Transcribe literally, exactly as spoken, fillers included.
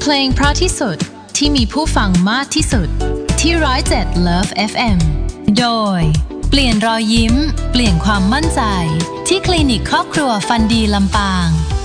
เพลงเพราะที่สุดที่มีผู้ฟังมากที่สุดที่หนึ่งร้อยเจ็ด Love เอฟ เอ็ม โดยเปลี่ยนรอยยิ้มเปลี่ยนความมั่นใจที่คลินิกครอบครัวฟันดีลำปาง